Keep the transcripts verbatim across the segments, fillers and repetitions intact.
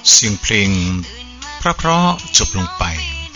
เสียงเพลงเพราะๆจบลงไป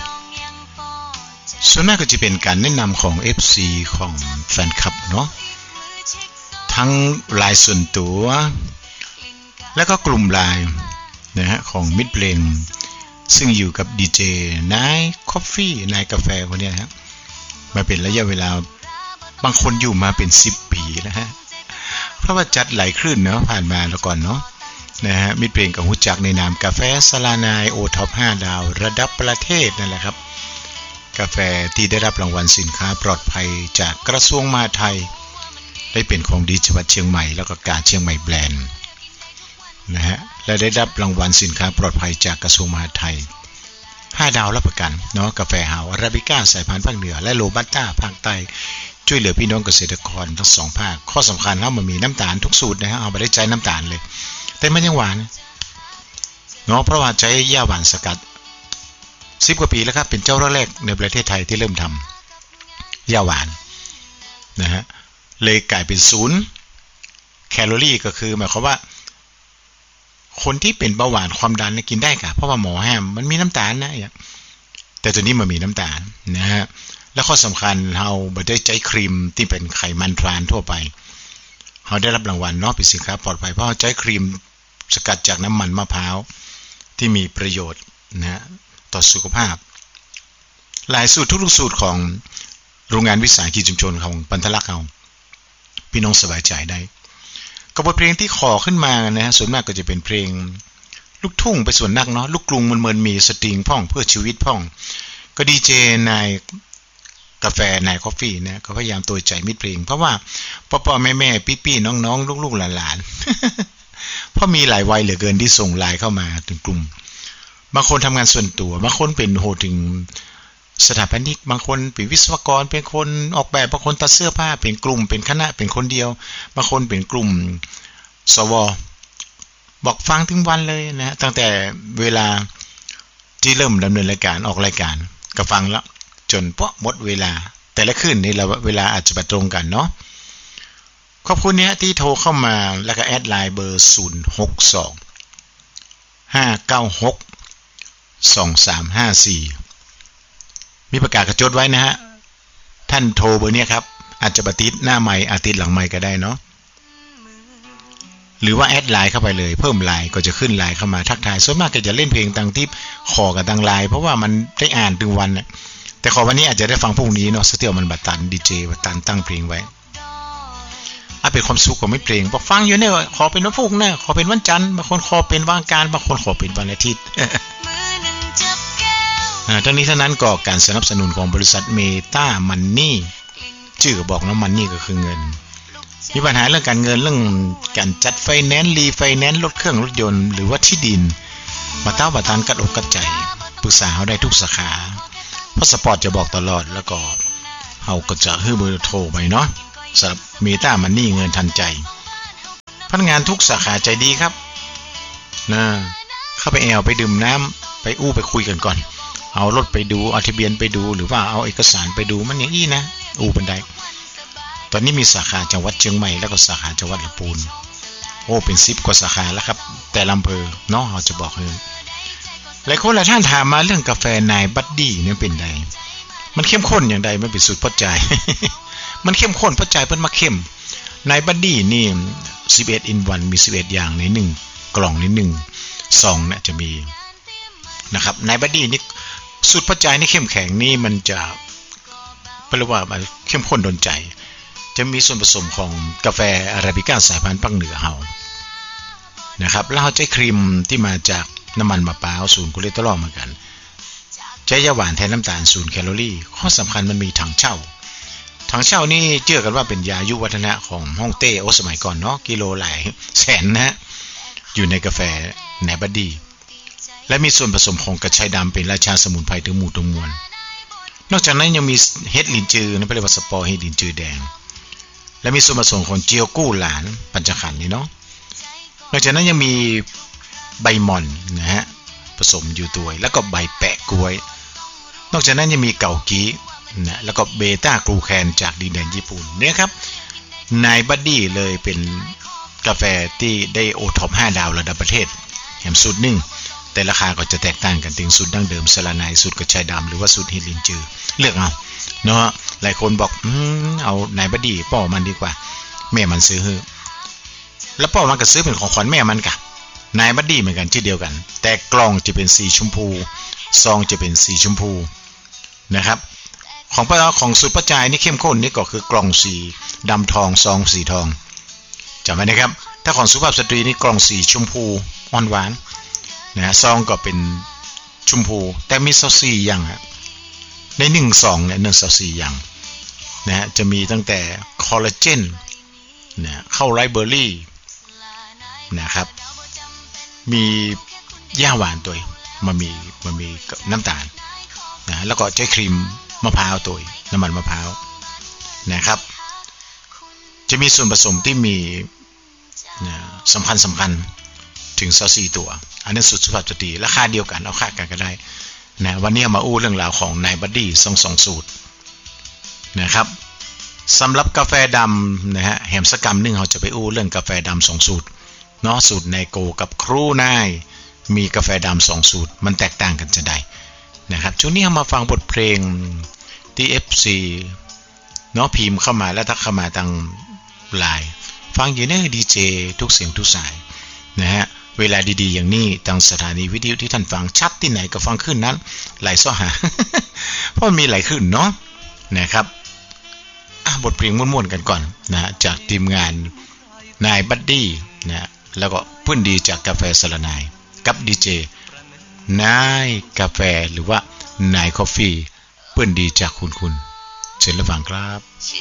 ส่วนมากก็จะเป็นการแนะนำของ เอฟ ซี ของแฟนคลับเนาะทั้งรายส่วนตัวและก็กลุ่มรายนะฮะของมิตรเพลงซึ่งอยู่กับดีเจนายคอฟฟี่นายกาแฟพวกนี้ฮะมาเป็นระยะเวลาบางคนอยู่มาเป็นสิบปีแล้วฮะเพราะว่าจัดหลายคลื่นเนาะผ่านมาแล้วก่อนเนาะนะฮะมิตรเพลงกับฮู้จักในนามกาแฟสลานายโอท็อปห้าดาวระดับประเทศนั่นแหละครับกาแฟที่ได้รับรางวัลสินค้าปลอดภัยจากกระทรวงมหาดไทยได้เป็นของดีจังหวัดเชียงใหม่แล้วก็กาเชียงใหม่แบรนด์นะฮะและได้รับรางวัลสินค้าปลอดภัยจากกระทรวงมหาดไทยห้าดาวรับประกันเนาะกาแฟเฮาอาราบิก้าสายพันธุ์ภาคเหนือและโรบัสต้าภาคใต้ช่วยเหลือพี่น้องเกษตรกรทั้งสองภาคข้อสำคัญเฮามันมีน้ำตาลทุกสูตรนะฮะเอาไปได้ใจน้ำตาลเลยแต่มันยังหวานเนาะเพราะว่าใช้หญ้าหวานสกัดสิบกว่าปีแล้วครับเป็นเจ้าแรกในประเทศไทยที่เริ่มทำหญ้าหวานนะฮะเลยกลายเป็นศูนย์แคลอรี่ก็คือหมายความว่าคนที่เป็นเบาหวานความดันกินได้ค่ะเพราะว่าหมอห้ามมันมีน้ำตาลนะแต่ตัวนี้มันมีน้ำตาลนะฮะแล้วข้อสำคัญเราไม่ได้ใช้ครีมที่เป็นไขมันทรานทั่วไปเราได้รับรางวัลเนาะเป็นสินค้าปลอดภัยเพราะเราใช้ครีมสกัดจากน้ำมันมะพร้าวที่มีประโยชน์นะต่อสุขภาพหลายสูตรทุกๆสูตรของโรงงานวิสาหกิจชุมชนของปันทลักษณ์เราพี่น้องสบายใจได้กับบทเพลงที่ขอขึ้นมานะฮะส่วนมากก็จะเป็นเพลงลูกทุ่งไปส่วนนักเนาะลูกกรุงมันเหมือนมีสตริงพ่องเพื่อชีวิตพ่องก็ดีเจนายกาแฟนายคอฟฟี่นะเขาพยายามตัวใจมิตรเพลงเพราะว่าพ่อๆแม่ๆพี่ๆน้องๆลูกๆหลานๆเพราะมีหลายวัยเหลือเกินที่ส่งไลน์เข้ามาถึงกลุ่มบางคนทำงานส่วนตัวบางคนเป็นโหถึงสถาปนิกบางคนเป็นวิศวกรเป็นคนออกแบบบางคนตัดเสื้อผ้าเป็นกลุ่มเป็นคณะเป็นคนเดียวบางคนเป็นกลุ่มสวบอกฟังถึงวันเลยนะตั้งแต่เวลาที่เริ่มดำเนินรายการออกรายการก็ฟังแล้วจนพอหมดเวลาแต่ละคืนนี่เราเวลาอาจจะไม่ตรงกันเนาะขอบคุณเนี่ยที่โทรเข้ามาแล้วก็แอดไลน์เบอร์ศูนย์ หก สอง ห้า เก้า หก สอง สาม ห้า สี่มีประกาศกระจดไว้นะฮะท่านโทรเบอร์นี้ครับอาจจะบัติดหน้าไมค์อาทิตย์หลังไมค์ก็ได้เนาะหรือว่าแอดไลน์เข้าไปเลยเพิ่มไลน์ก็จะขึ้นไลน์เข้ามาทักทายส่วนมากก็จะเล่นเพลงต่างที่ขอกับทางไลน์เพราะว่ามันได้อ่านถึงวันน่ะแต่ขอวันนี้อาจจะได้ฟังพรุ่งนี้เนาะสเตียวมันบัดตันดีเจบัดตันตั้งเพลงไว้อ่ะเป็นความสุขของไม่เพลงพอฟังอยู่เนี่ยขอเป็นวันพุธนะขอเป็นวันจันทร์บางคนขอเป็นวันอังคารบางคนขอเป็นวันอาทิตย์ทั้งนี้ทั้งนั้นก็การสนับสนุนของบริษัทเมตามันนี่ชื่อก็บอกนะมันนี่ก็คือเงินมีปัญหาเรื่องการเงินเรื่องการจัดไฟแนนซ์รีไฟแนนซ์รถเครื่องรถยนต์หรือว่าที่ดินมาเต้าบัตรกัดอกกัดใจปรึกษาเขาได้ทุกสาขาเพราะสปอร์ตจะบอกตลอดแล้วก็เขาก็จะให้เบอร์โทรไปเนาะสำหรับเมตามันนี่เงินทันใจพนักงานทุกสาขาใจดีครับนะเข้าไปแอลไปดื่มน้ำไปอู้ไปคุยกันก่อนเอารถไปดูเอาทะเบียนไปดูหรือว่าเอาเอกสารไปดูมันอย่างอี้นะอูบันไดตอนนี้มีสาขาจังหวัดเชียงใหม่แล้วก็สาขาจังหวัดลำพูนโอ้เป็นสิบกว่าสาขาแล้วครับแต่ลำเพอเนาะเราจะบอกเลยหลายคนหลายท่านถามมาเรื่องกาแฟนายบัดดี้เนี่ยเป็นไงมันเข้มข้นอย่างใดมันเป็นสูตรพอใจ มันเข้มข้นพอใจเพิ่นมาเข้มนายบัดดี้นี่สิบเอ็ด in วันมีสิบเอ็ดอย่างในหนึ่งกล่องในหนึ่งซองเนี่ยจะมีนะครับนายบัดดี้นี่สูตรพอใจนี่เข้มแข็งนี่มันจะแปลว่าเข้มข้นโดนใจจะมีส่วนผสมของกาแฟอาราบิก้าสายพันธุ์ภาคเหนือเฮานะครับแล้วเราใช้ครีมที่มาจากน้ำมันมะพร้าวศูนย์คอเลสเตอรอลเหมือนกันใช้ยาหวานแทนน้ำตาลศูนย์แคลอรี่ข้อสำคัญมันมีถังเช่าถังเช่านี่เชื่อกันว่าเป็นยายุวัฒนะของฮ่องเต้โอสมัยก่อนเนาะกิโลหลายแสนนะอยู่ในกาแฟนายบัดดี้และมีส่วนผสมของกระชายดำเป็นราชาสมุนไพรถึงหมู่ถึงมวลนอกจากนั้นยังมีเห็ดลินจือนะเรียกว่าสปอร์เห็ดลินจือแดงและมีส่วนผสมของเจียวกู้หลานปัญจขันธ์นี่เนาะนอกจากนั้นยังมีใบหม่อนนะฮะผสมอยู่ด้วยแล้วก็ใบแปะกล้วยนอกจากนั้นยังมีเกากีนะแล้วก็เบต้ากลูแคนจากดินแดนญี่ปุ่นเนี่ยครับนายบัดดี้เลยเป็นกาแฟที่ได้โอท็อปห้าดาวระดับประเทศแถมสูตรหนึ่งแต่ราคาก็จะแตกต่างกันถึงสูตรดั้งเดิมสลาไนสูตรกระชายดำหรือว่าสูตรเฮลินจือเลือกเอาเนาะหลายคนบอกอืมเอานายบดีป่อมันดีกว่าแม่มันซื้อฮื้อแล้วป่อมันก็ซื้อเป็นของขวัญแม่มันกะนายบัดดี้เหมือนกันชื่อเดียวกันแต่กล่องจะเป็นสีชมพูซองจะเป็นสีชมพูนะครับของป้าของสูตรป้าจายนี่เข้มข้นนี่ก็คือกล่องสีดำทองซองสีทองจำไว้นะครับถ้าของสุภาพสตรีนี่กล่องสีชมพูอ่อนหวานนะซองก็เป็นชมพูแต่มีซอสสี่อย่างฮะในหนึ่งซองเนี่ยหนึ่งซอสสี่อย่างนะฮะจะมีตั้งแต่คอลลาเจนนะเข้าไรเบอร์รี่นะครับมีย่าหวานตัวมันมีมันมีน้ำตาลนะแล้วก็ใช้ครีมมะพร้าวตัวน้ำมันมะพร้าวนะครับจะมีส่วนผสมที่มีนะสำคัญสำคัญถึงซอสสี่ตัวอันนั้นสุดสุภาพสตรีราคาเดียวกันเอาค่ากันก็ได้นะวันนี้มาอู้เรื่องราวของนายบัดดี้สองสองสูตรนะครับสำหรับกาแฟดำนะฮะแฮมสกัมหนึ่งเราจะไปอู้เรื่องกาแฟดำสองสูตรเนาะสูตรไนโกกับครูนายมีกาแฟดำสองสูตรมันแตกต่างกันจะได้นะครับช่วงนี้มาฟังบทเพลงที่ เอฟ ซี เนาะพิมพ์เข้ามาแล้วทักเข้ามาทางไลน์ฟังอยู่เนี่ยดีเจทุกเสียงทุกสายนะฮะเวลาดีๆอย่างนี้ทางสถานีวิทยุที่ท่านฟังชัดที่ไหนก็ฟังขึ้นนั้นไหลซ้อหา เพราะมีไหลขึ้นเนาะนะครับบทเพลงม่วนๆกันก่อนนะจากทีมงานนายบัดดี้นะแล้วก็เพื่อนดีจากกาแฟสลานายกับดีเจนายกาแฟหรือว่านายคอฟฟี่เพื่อนดีจากคุณคุณเชิญรับฟังครับ